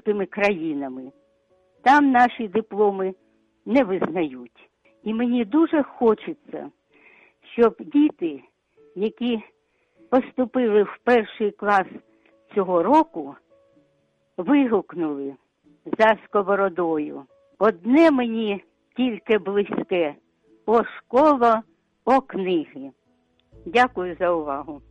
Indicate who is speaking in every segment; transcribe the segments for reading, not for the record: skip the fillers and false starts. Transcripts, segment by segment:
Speaker 1: європейськими країнами. Там наші дипломи не визнають. І мені дуже хочеться, щоб діти, які поступили в перший клас цього року, вигукнули за сковородою: «Одне мені тільки близьке, о школа, о книги». Дякую за увагу.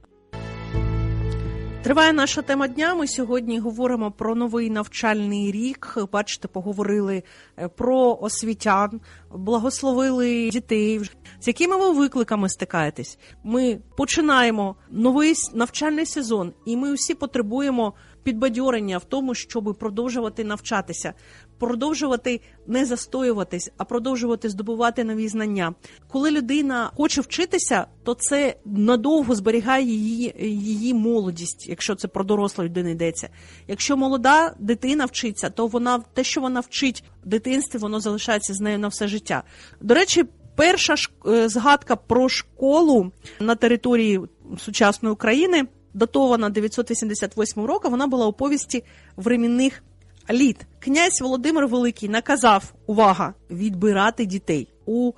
Speaker 2: Триває наша тема дня. Ми сьогодні говоримо про новий навчальний рік. Бачите, поговорили про освітян, благословили дітей. З якими ви викликами стикаєтесь? Ми починаємо новий навчальний сезон, і ми усі потребуємо підбадьорення в тому, щоб продовжувати навчатися, продовжувати не застоюватись, а продовжувати здобувати нові знання. Коли людина хоче вчитися, то це надовго зберігає її молодість, якщо це про дорослу людину йдеться. Якщо молода дитина вчиться, то те, що вона вчить в дитинстві, воно залишається з нею на все життя. До речі, перша згадка про школу на території сучасної України датована 988 роком, вона була у повісті «Времінних літ». Князь Володимир Великий наказав, увага, відбирати дітей у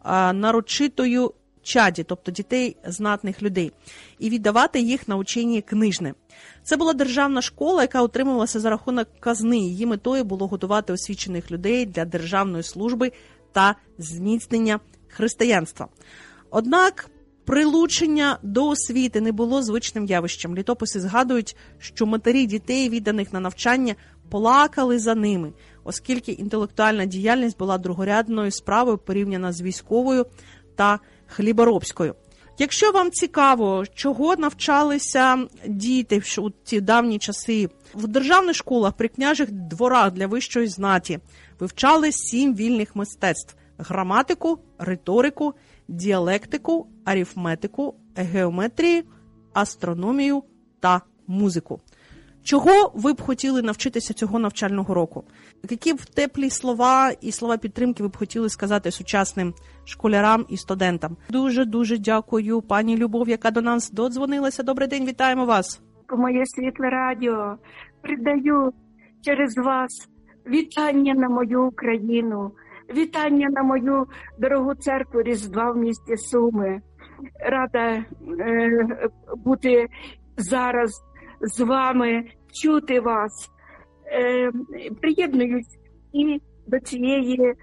Speaker 2: нарочитою чаді, тобто дітей знатних людей, і віддавати їх на учення книжне. Це була державна школа, яка утримувалася за рахунок казни. Її метою було готувати освічених людей для державної служби та зміцнення християнства. Однак прилучення до освіти не було звичним явищем. Літописи згадують, що матері дітей, відданих на навчання, плакали за ними, оскільки інтелектуальна діяльність була другорядною справою порівняно з військовою та хліборобською. Якщо вам цікаво, чого навчалися діти у ці давні часи, в державних школах при княжих дворах для вищої знаті вивчали 7 вільних мистецтв – граматику, риторику, діалектику, арифметику, геометрію, астрономію та музику. Чого ви б хотіли навчитися цього навчального року? Які б теплі слова і слова підтримки ви б хотіли сказати сучасним школярам і студентам? Дуже-дуже дякую, пані Любов, яка до нас додзвонилася. Добрий день, вітаємо вас.
Speaker 3: Моє світле радіо, передаю через вас вітання на мою Україну, вітання на мою дорогу церкву Різдва в місті Суми. Рада бути зараз з вами, чути вас. Приєднуюсь і до цієї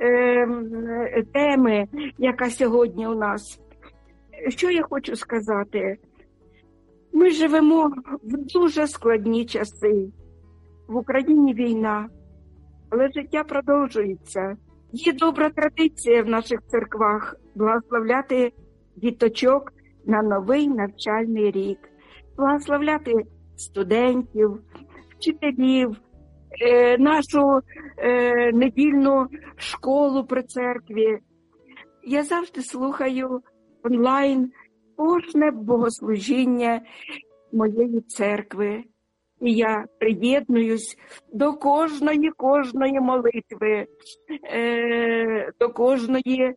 Speaker 3: теми, яка сьогодні у нас. Що я хочу сказати? Ми живемо в дуже складні часи. В Україні війна, але життя продовжується. Є добра традиція в наших церквах благословляти діточок на новий навчальний рік, благословляти студентів, вчителів, нашу недільну школу при церкві. Я завжди слухаю онлайн кожне богослужіння моєї церкви. І я приєднуюсь до кожної молитви, до кожної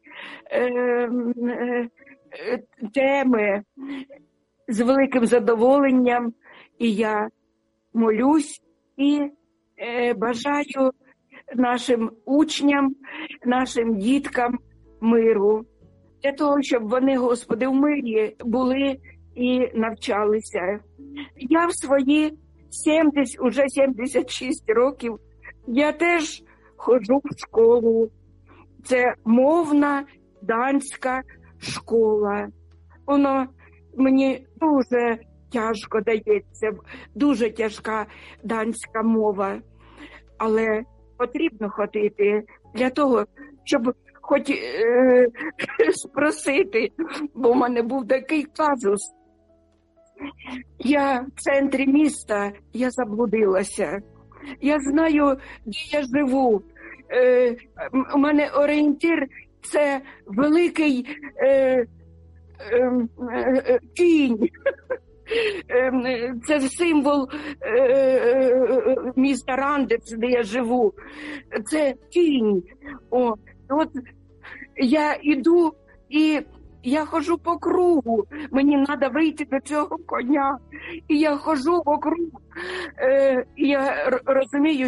Speaker 3: теми з великим задоволенням. І я молюсь і бажаю нашим учням, нашим діткам миру. Для того, щоб вони, Господи, в мирі були і навчалися. Я в свої 76 років, я теж ходжу в школу. Це мовна данська школа. Воно мені дуже тяжко дається, дуже тяжка данська мова. Але потрібно ходити для того, щоб хоч спросити, бо в мене був такий казус. Я в центрі міста, я заблудилася. Я знаю, де я живу. У мене орієнтир – це великий кінь. Це символ міста Рандець, де я живу. Це кінь. От я іду і я ходжу по кругу. Мені треба вийти до цього коня. І я ходжу по кругу. І я розумію,